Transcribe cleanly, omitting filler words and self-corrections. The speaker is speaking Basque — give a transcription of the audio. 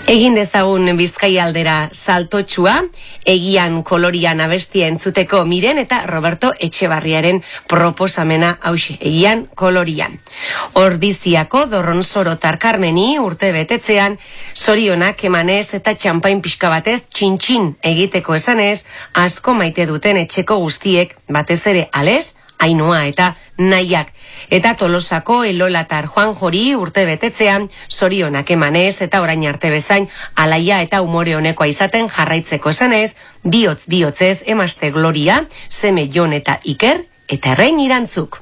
Egin dezagun Bizkaia aldera saltotxua, egian kolorian abestia entzuteko Miren eta Roberto Etxebarriaren proposamena hauxe, egian kolorian. Ordiziako Dorronsoro Tarkarmeni urte betetzean, zorionak emanez eta txampain pixka batez txintxin egiteko esanez, asko maite duten etxeko guztiek, batez ere Alez, Ainhoa eta Nahiak. Eta Tolosako Elolatar Juan Jori urte betetzean, zorionak emanez eta orain arte bezain alaia eta umore honekoa izaten jarraitzeko esanez, bihotz bihotzez emazte Gloria, seme Jon eta Iker, eta Errein Irantzuk.